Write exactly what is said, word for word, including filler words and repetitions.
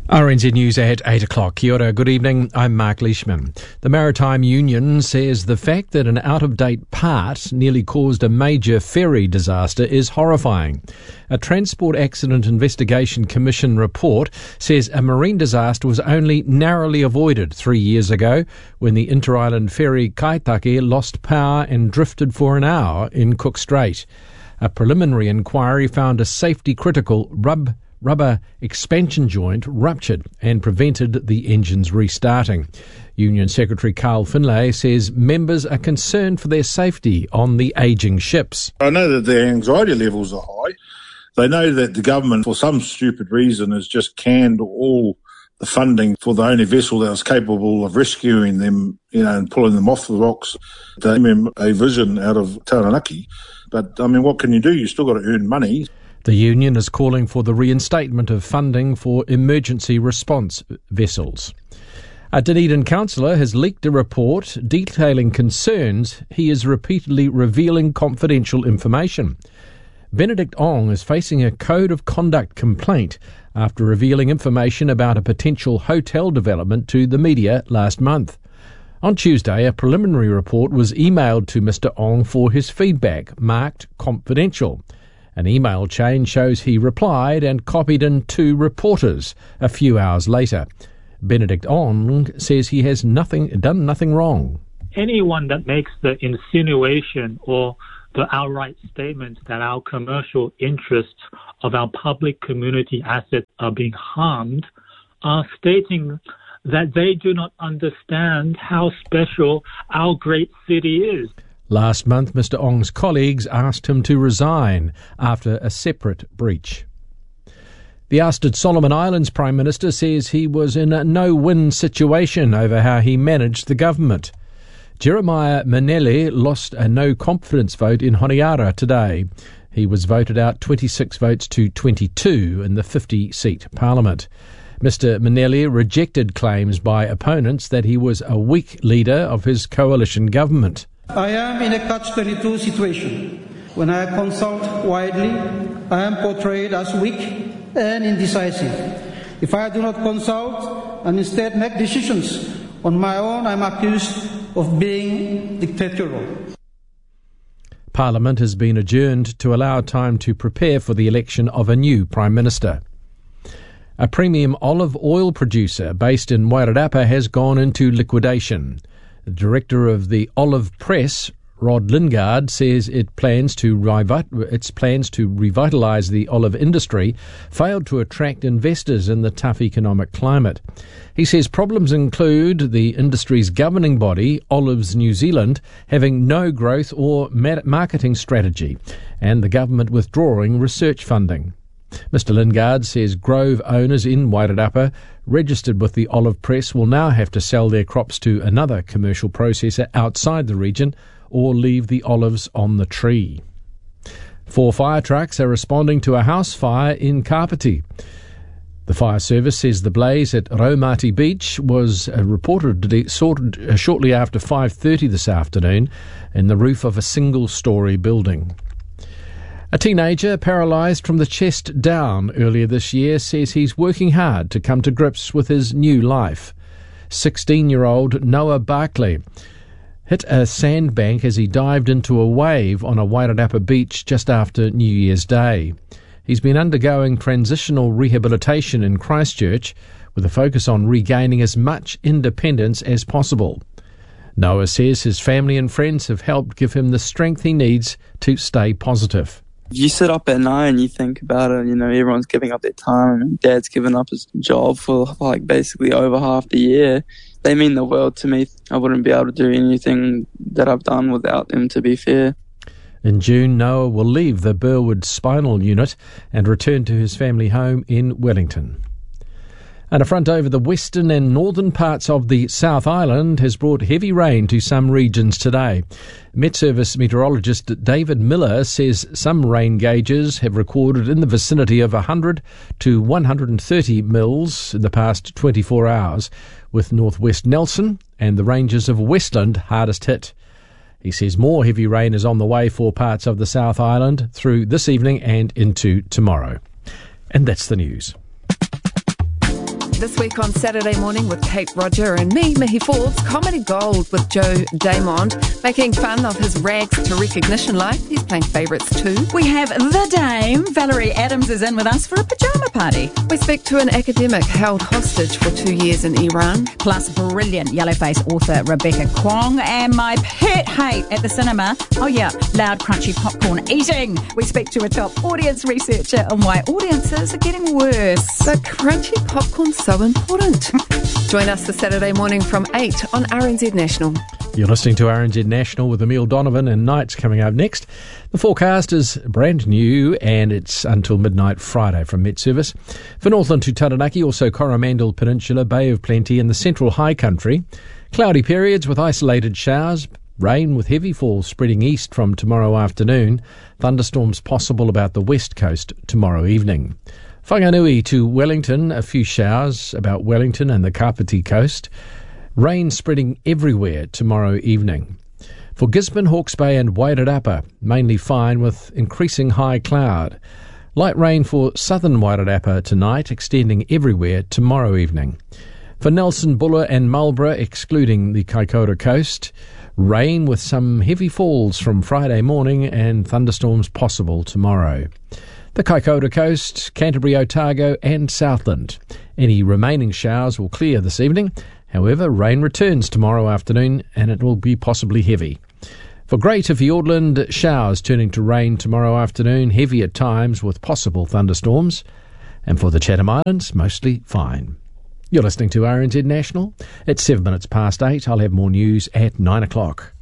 R N Z News at eight o'clock. Kia ora, good evening. I'm Mark Leishman. The Maritime Union says the fact that an out-of-date part nearly caused a major ferry disaster is horrifying. A Transport Accident Investigation Commission report says a marine disaster was only narrowly avoided three years ago when the inter-island ferry Kaitake lost power and drifted for an hour in Cook Strait. A preliminary inquiry found a safety-critical rub rubber expansion joint ruptured and prevented the engines restarting. Union Secretary Carl Finlay says members are concerned for their safety on the ageing ships. I know that their anxiety levels are high. They know that the government, for some stupid reason, has just canned all the funding for the only vessel that was capable of rescuing them, you know, and pulling them off the rocks. They gave a vision out of Taranaki. But, I mean, what can you do? You've still got to earn money. The union is calling for the reinstatement of funding for emergency response vessels. A Dunedin councillor has leaked a report detailing concerns he is repeatedly revealing confidential information. Benedict Ong is facing a code of conduct complaint after revealing information about a potential hotel development to the media last month. On Tuesday, a preliminary report was emailed to Mister Ong for his feedback, marked confidential. An email chain shows he replied and copied in two reporters a few hours later. Benedict Ong says he has nothing done nothing wrong. Anyone that makes the insinuation or the outright statement that our commercial interests of our public community assets are being harmed are stating that they do not understand how special our great city is. Last month, Mister Ong's colleagues asked him to resign after a separate breach. The ousted Solomon Islands Prime Minister says he was in a no-win situation over how he managed the government. Jeremiah Manele lost a no-confidence vote in Honiara today. He was voted out twenty-six votes to twenty-two in the fifty-seat parliament. Mister Manele rejected claims by opponents that he was a weak leader of his coalition government. I am in a catch twenty-two situation. When I consult widely, I am portrayed as weak and indecisive. If I do not consult and instead make decisions on my own, I am accused of being dictatorial. Parliament has been adjourned to allow time to prepare for the election of a new Prime Minister. A premium olive oil producer based in Wairarapa has gone into liquidation. The director of the Olive Press, Rod Lingard, says it plans to revi- its plans to revitalise the olive industry failed to attract investors in the tough economic climate. He says problems include the industry's governing body, Olives New Zealand, having no growth or marketing strategy, and the government withdrawing research funding. Mister Lingard says Grove owners in Wairarapa registered with the Olive Press will now have to sell their crops to another commercial processor outside the region or leave the olives on the tree. Four fire trucks are responding to a house fire in Kapiti. The fire service says the blaze at Raumati Beach was uh, reported sorted uh, shortly after five thirty this afternoon in the roof of a single-storey building. A teenager paralysed from the chest down earlier this year says he's working hard to come to grips with his new life. sixteen-year-old Noah Barclay hit a sandbank as he dived into a wave on a Wairarapa beach just after New Year's Day. He's been undergoing transitional rehabilitation in Christchurch with a focus on regaining as much independence as possible. Noah says his family and friends have helped give him the strength he needs to stay positive. You sit up at night and you think about it, you know, everyone's giving up their time and Dad's given up his job for like basically over half the year. They mean the world to me. I wouldn't be able to do anything that I've done without them, to be fair. In June, Noah will leave the Burwood Spinal Unit and return to his family home in Wellington. And a front over the western and northern parts of the South Island has brought heavy rain to some regions today. Met Service meteorologist David Miller says some rain gauges have recorded in the vicinity of one hundred to one hundred thirty mils in the past twenty-four hours, with northwest Nelson and the ranges of Westland hardest hit. He says more heavy rain is on the way for parts of the South Island through this evening and into tomorrow. And that's the news. This week on Saturday Morning with Kate Roger and me, Mihi Forbes, Comedy Gold with Joe Damond, making fun of his rags to recognition life. He's playing favourites too. We have the Dame, Valerie Adams, is in with us for a pyjama party. We speak to an academic held hostage for two years in Iran. Plus brilliant Yellowface author Rebecca Kwong and my pet hate at the cinema. Oh yeah, loud crunchy popcorn eating. We speak to a top audience researcher on why audiences are getting worse. The crunchy popcorn's so important. Join us this Saturday morning from eight on R N Z National. You're listening to R N Z National with Emile Donovan, and Night's coming up next. The forecast is brand new and it's until midnight Friday from Met Service. For Northland to Taranaki, also Coromandel Peninsula, Bay of Plenty and the Central High Country. Cloudy periods with isolated showers. Rain with heavy falls spreading east from tomorrow afternoon. Thunderstorms possible about the west coast tomorrow evening. Whanganui to Wellington, a few showers about Wellington and the Kapiti coast. Rain spreading everywhere tomorrow evening. For Gisborne, Hawke's Bay and Wairarapa, mainly fine with increasing high cloud. Light rain for southern Wairarapa tonight, extending everywhere tomorrow evening. For Nelson, Buller and Marlborough, excluding the Kaikoura coast, rain with some heavy falls from Friday morning and thunderstorms possible tomorrow. The Kaikoura coast, Canterbury, Otago and Southland. Any remaining showers will clear this evening. However, rain returns tomorrow afternoon and it will be possibly heavy. For Greater Fiordland, showers turning to rain tomorrow afternoon, heavy at times with possible thunderstorms. And for the Chatham Islands, mostly fine. You're listening to R N Z National. It's seven minutes past eight. I'll have more news at nine o'clock.